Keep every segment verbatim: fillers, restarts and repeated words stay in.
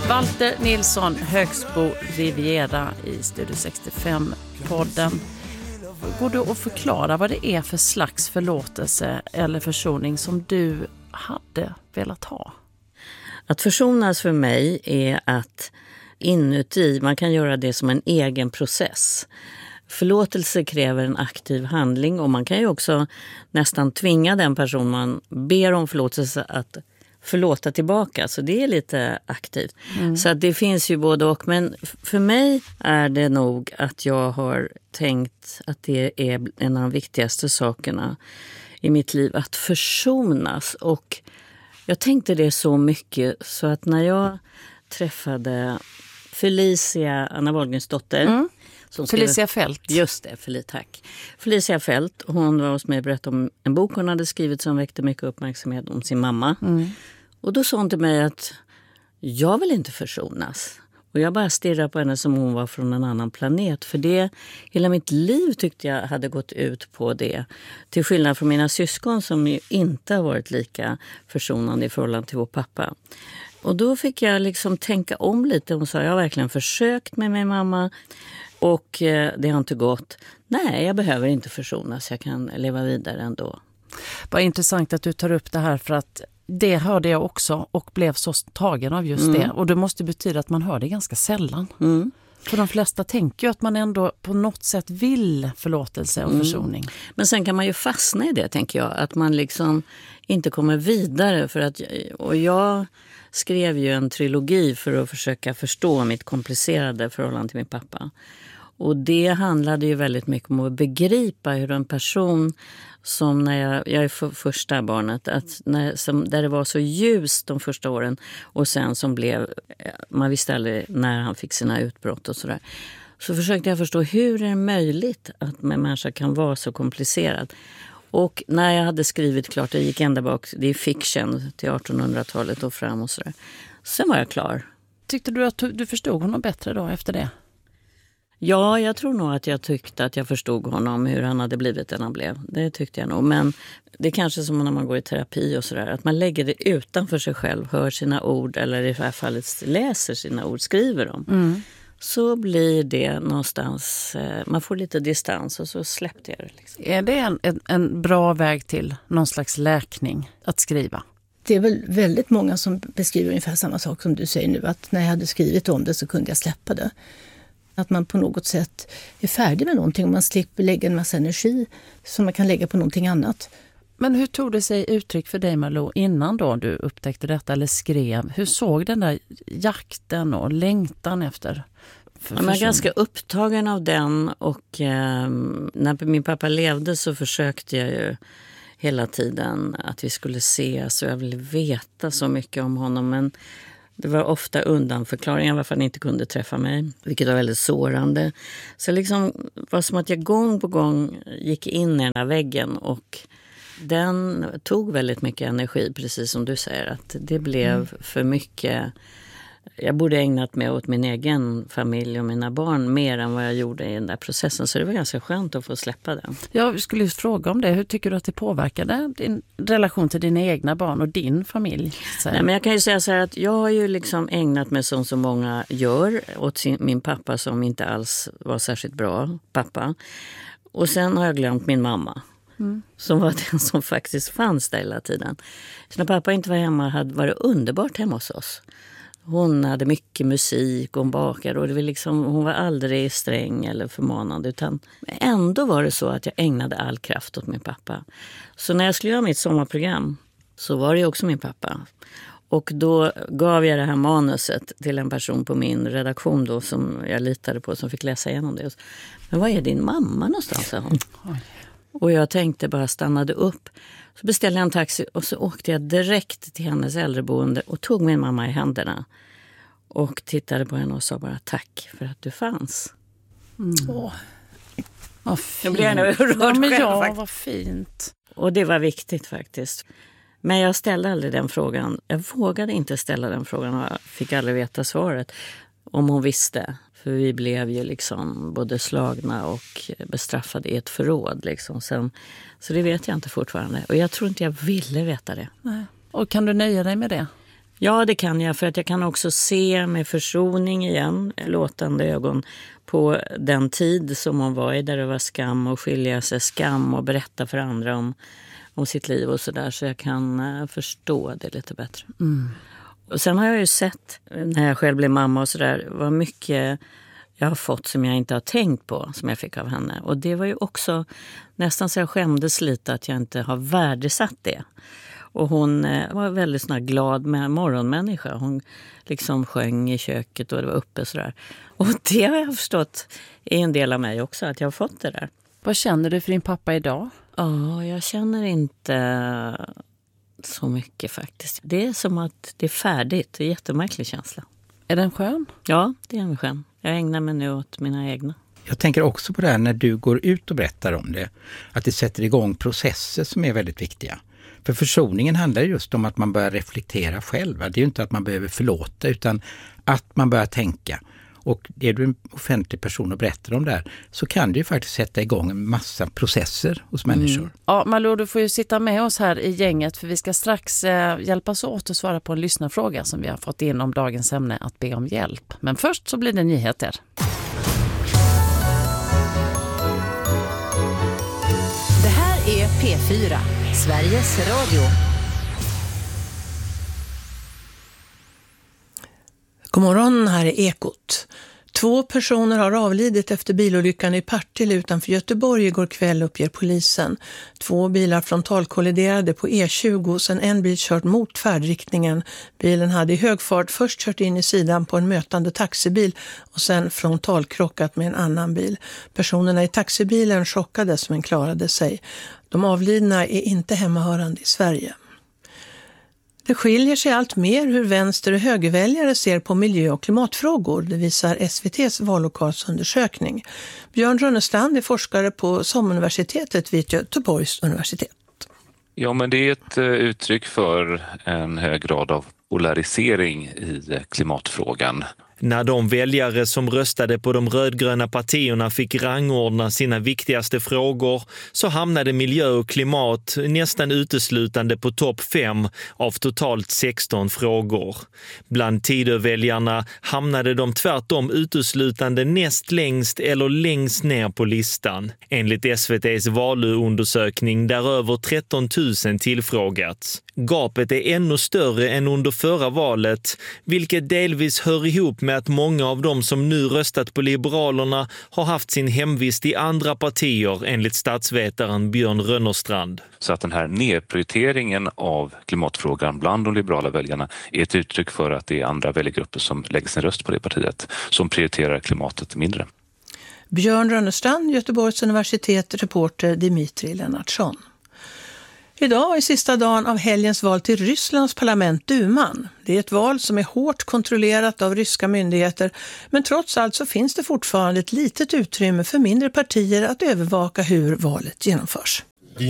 Walter Nilsson, Högsbo Riviera i Studio sextiofem-podden. Går du att förklara vad det är för slags förlåtelse eller försoning som du hade velat ha? Att försonas för mig är att inuti, man kan göra det som en egen process. Förlåtelse kräver en aktiv handling och man kan ju också nästan tvinga den person man ber om förlåtelse att förlåta tillbaka. Så det är lite aktivt. Mm. Så att det finns ju både och. Men för mig är det nog att jag har tänkt att det är en av de viktigaste sakerna i mitt liv. Att försonas. Och jag tänkte det så mycket så att när jag träffade Felicia, Anna Wahlgrens dotter. Mm. Som Felicia Fält. Just det, Felicia, tack. Felicia Fält, hon var hos mig och berättade om en bok hon hade skrivit som väckte mycket uppmärksamhet om sin mamma. Mm. Och då sa hon till mig att jag vill inte försonas. Och jag bara stirrade på henne som hon var från en annan planet. För det, hela mitt liv tyckte jag hade gått ut på det. Till skillnad från mina syskon som ju inte har varit lika försonande i förhållande till vår pappa. Och då fick jag liksom tänka om lite. Hon sa, jag har verkligen försökt med min mamma. Och eh, det har inte gått. Nej, jag behöver inte försonas. Jag kan leva vidare ändå. Vad intressant att du tar upp det här, för att det hörde jag också och blev så tagen av just mm. det. Och det måste betyda att man hör det ganska sällan. Mm. För de flesta tänker ju att man ändå på något sätt vill förlåtelse och mm. försoning. Men sen kan man ju fastna i det, tänker jag. Att man liksom inte kommer vidare. För att, och jag skrev ju en trilogi för att försöka förstå mitt komplicerade förhållande till min pappa. Och det handlade ju väldigt mycket om att begripa hur en person som när jag, jag är för, första barnet, att när, som, där det var så ljust de första åren och sen som blev, man visste aldrig när han fick sina utbrott och sådär. Så försökte jag förstå hur är det möjligt att en människa kan vara så komplicerad. Och när jag hade skrivit klart, jag gick ända bak, det är fiction till artonhundratalet och fram och sådär. Sen var jag klar. Tyckte du att du förstod honom bättre då efter det? Ja, jag tror nog att jag tyckte att jag förstod honom hur han hade blivit än han blev. Det tyckte jag nog. Men det är kanske som när man går i terapi och sådär. Att man lägger det utanför sig själv, hör sina ord eller i det här fallet läser sina ord, skriver dem. Mm. Så blir det någonstans, man får lite distans och så släppte jag det. Liksom. Är det en, en, en bra väg till någon slags läkning att skriva? Det är väl väldigt många som beskriver ungefär samma sak som du säger nu. Att när jag hade skrivit om det så kunde jag släppa det. Att man på något sätt är färdig med någonting och man slipper lägga en massa energi som man kan lägga på någonting annat. Men hur tog det sig uttryck för dig, Malou, innan då du upptäckte detta eller skrev? Hur såg den där jakten och längtan efter? Jag var ganska upptagen av den och eh, när min pappa levde så försökte jag ju hela tiden att vi skulle ses och jag ville veta så mycket om honom, men det var ofta undanförklaringar varför han inte kunde träffa mig, vilket var väldigt sårande. Så liksom var som att jag gång på gång gick in i den här väggen och den tog väldigt mycket energi, precis som du säger, att det blev mm. för mycket. Jag borde ägnat mig åt min egen familj och mina barn mer än vad jag gjorde i den där processen. Så det var ganska skönt att få släppa den. Jag skulle just fråga om det. Hur tycker du att det påverkade din relation till dina egna barn och din familj? Nej, men jag kan ju säga så här att jag har ju liksom ägnat mig som så många gör åt sin, min pappa som inte alls var särskilt bra pappa. Och sen har jag glömt min mamma. Mm. Som var den som faktiskt fanns där hela tiden. Så när pappa inte var hemma hade var det underbart hemma hos oss. Hon hade mycket musik och hon bakade och det var liksom, hon var aldrig sträng eller förmanande, utan ändå var det så att jag ägnade all kraft åt min pappa. Så när jag skulle göra mitt sommarprogram så var det också min pappa. Och då gav jag det här manuset till en person på min redaktion då som jag litade på som fick läsa igenom det. Men vad är din mamma någonstans, sa hon. Och jag tänkte bara stannade upp. Så beställde jag en taxi och så åkte jag direkt till hennes äldreboende och tog min mamma i händerna. Och tittade på henne och sa bara tack för att du fanns. Mm. Åh, vad fint. Jag blev gärna rörd ja, men själv, ja, faktiskt. vad fint. Och det var viktigt faktiskt. Men jag ställde aldrig den frågan. Jag vågade inte ställa den frågan och jag fick aldrig veta svaret. Om hon visste. För vi blev ju liksom både slagna och bestraffade i ett förråd. Liksom. Sen, så det vet jag inte fortfarande. Och jag tror inte jag ville veta det. Nej. Och kan du nöja dig med det? Ja, det kan jag, för att jag kan också se med försoning igen, låtande ögon, på den tid som hon var i, där det var skam och skilja sig, skam och berätta för andra om, om sitt liv och sådär, så jag kan uh, förstå det lite bättre. Mm. Och sen har jag ju sett, när jag själv blev mamma och sådär, vad mycket jag har fått som jag inte har tänkt på, som jag fick av henne. Och det var ju också nästan så jag skämdes lite att jag inte har värdesatt det. Och hon eh, var väldigt sån här glad med morgonmänniska. Hon liksom sjöng i köket och det var uppe sådär. Och det har jag förstått är en del av mig också, att jag har fått det där. Vad känner du för din pappa idag? Ja, jag känner inte så mycket faktiskt. Det är som att det är färdigt. Det är en jättemärklig känsla. Är den skön? Ja, det är en skön. Jag ägnar mig nu åt mina egna. Jag tänker också på det här när du går ut och berättar om det. Att det sätter igång processer som är väldigt viktiga. För försoningen handlar just om att man börjar reflektera själv. Det är ju inte att man behöver förlåta, utan att man börjar tänka. Och är du en offentlig person och berättar om det här, så kan det ju faktiskt sätta igång en massa processer hos människor. Mm. Ja, Malou, du får ju sitta med oss här i gänget, för vi ska strax eh, hjälpas åt att svara på en lyssnarfråga som vi har fått in om dagens ämne, att be om hjälp. Men först så blir det nyheter. Det här är P fyra, Sveriges Radio. God morgon, här är Ekot. Två personer har avlidit efter bilolyckan i Partille utanför Göteborg igår kväll, uppger polisen. Två bilar frontalkolliderade på E tjugo sedan en bil kört mot färdriktningen. Bilen hade i hög fart först kört in i sidan på en mötande taxibil och sen frontalkrockat med en annan bil. Personerna i taxibilen chockades men klarade sig. De avlidna är inte hemmahörande i Sverige. Det skiljer sig allt mer hur vänster- och högerväljare ser på miljö- och klimatfrågor. Det visar S V T:s vallokalsundersökning. Björn Rönnestrand är forskare på SOM-universitetet vid Göteborgs universitet. Ja, men det är ett uttryck för en hög grad av polarisering i klimatfrågan. När de väljare som röstade på de rödgröna partierna fick rangordna sina viktigaste frågor, så hamnade miljö och klimat nästan uteslutande på topp fem av totalt sexton frågor. Bland Tidöväljarna hamnade de tvärtom uteslutande näst längst eller längst ner på listan. Enligt S V T:s valundersökning där över tretton tusen tillfrågats. Gapet är ännu större än under förra valet, vilket delvis hör ihop med att många av dem som nu röstat på Liberalerna har haft sin hemvist i andra partier, enligt statsvetaren Björn Rönnestrand. Så att den här nedprioriteringen av klimatfrågan bland de liberala väljarna är ett uttryck för att det är andra väljargrupper som lägger sin röst på det partiet som prioriterar klimatet mindre. Björn Rönnestrand, Göteborgs universitet, reporter Dimitri Lennartsson. Idag är sista dagen av helgens val till Rysslands parlament, Duman. Det är ett val som är hårt kontrollerat av ryska myndigheter, men trots allt så finns det fortfarande ett litet utrymme för mindre partier att övervaka hur valet genomförs.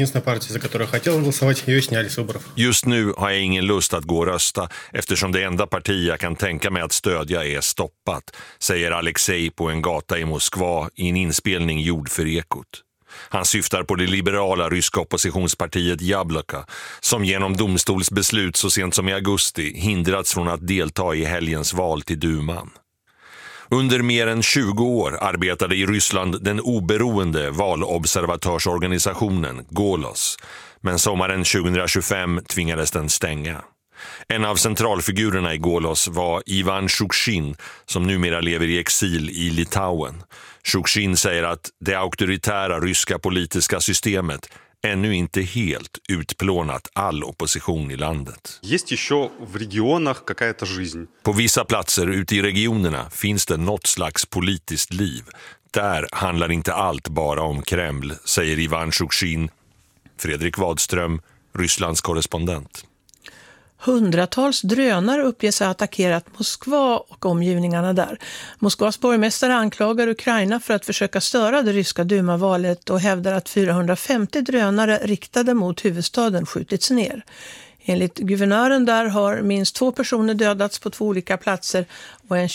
Just nu har jag ingen lust att gå och rösta eftersom det enda parti jag kan tänka mig att stödja är stoppat, säger Alexej på en gata i Moskva i en inspelning gjord för Ekot. Han syftar på det liberala ryska oppositionspartiet Jabloko som genom domstolsbeslut så sent som i augusti hindrats från att delta i helgens val till Duman. Under mer än tjugo år arbetade i Ryssland den oberoende valobservatörsorganisationen Golos, men sommaren tjugohundratjugofem tvingades den stänga. En av centralfigurerna i Golos var Ivan Shukshin som numera lever i exil i Litauen. Shukshin säger att det auktoritära ryska politiska systemet ännu inte helt utplånat all opposition i landet. På vissa platser ute i regionerna finns det något slags politiskt liv. Där handlar inte allt bara om Kreml, säger Ivan Shukshin. Fredrik Wadström, Rysslands korrespondent. Hundratals drönare uppges ha attackerat Moskva och omgivningarna där. Moskvas borgmästare anklagar Ukraina för att försöka störa det ryska dumavalet och hävdar att fyrahundrafemtio drönare riktade mot huvudstaden skjutits ner. Enligt guvernören där har minst två personer dödats på två olika platser och en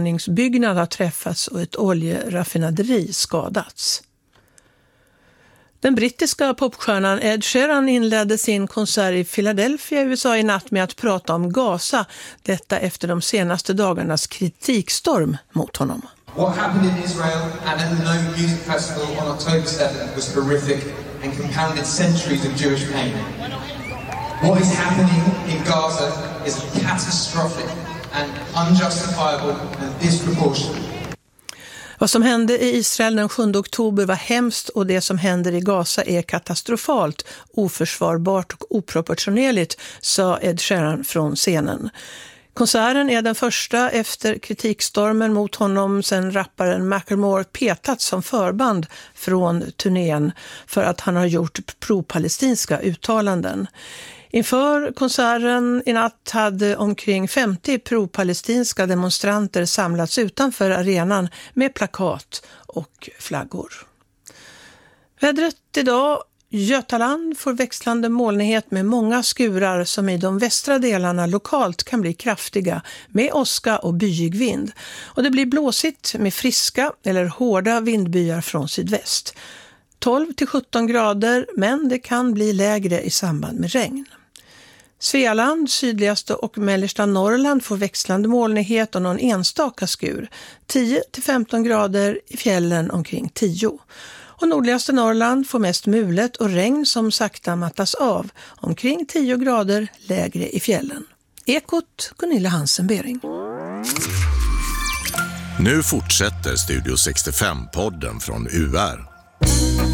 tjugoen-våningsbyggnad har träffats och ett oljeraffinaderi skadats. Den brittiska popstjärnan Ed Sheeran inledde sin konsert i Philadelphia i U S A i natt med att prata om Gaza. Detta efter de senaste dagarnas kritikstorm mot honom. What happened in Israel and at the Nova Music Festival on October seventh was horrific and compounded centuries of Jewish pain. What is happening in Gaza is catastrophic and unjustifiable and disproportionate. Vad som hände i Israel den sjunde oktober var hemskt och det som händer i Gaza är katastrofalt, oförsvarbart och oproportionerligt, sa Ed Sheeran från scenen. Konserten är den första efter kritikstormen mot honom sedan rapparen Macklemore petats som förband från turnén för att han har gjort pro-palestinska uttalanden. Inför konserten i natt hade omkring femtio pro-palestinska demonstranter samlats utanför arenan med plakat och flaggor. Vädret idag: Götaland får växlande molnighet med många skurar som i de västra delarna lokalt kan bli kraftiga med åska och byig vind. Och det blir blåsigt med friska eller hårda vindbyar från sydväst. tolv till sjutton grader, men det kan bli lägre i samband med regn. Svealand, sydligaste och mellersta Norrland får växlande molnighet och någon enstaka skur. tio till femton grader, i fjällen omkring tio. Och nordligaste Norrland får mest mulet och regn som sakta mattas av. Omkring tio grader, lägre i fjällen. Ekot, Gunilla Hansen-Bering. Nu fortsätter Studio sextiofem-podden från U R.